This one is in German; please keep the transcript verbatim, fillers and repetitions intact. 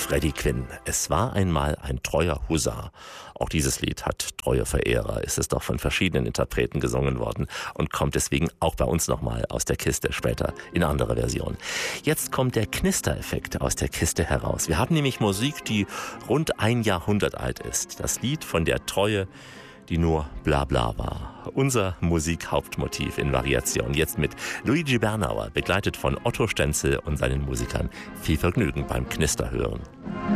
Freddie Quinn. Es war einmal ein treuer Husar. Auch dieses Lied hat treue Verehrer. Es ist doch von verschiedenen Interpreten gesungen worden und kommt deswegen auch bei uns nochmal aus der Kiste, später in anderer Version. Jetzt kommt der Knistereffekt aus der Kiste heraus. Wir haben nämlich Musik, die rund ein Jahrhundert alt ist. Das Lied von der Treue, die nur Blabla war. Unser Musikhauptmotiv in Variation. Jetzt mit Luigi Bernauer, begleitet von Otto Stenzel und seinen Musikern. Viel Vergnügen beim Knisterhören.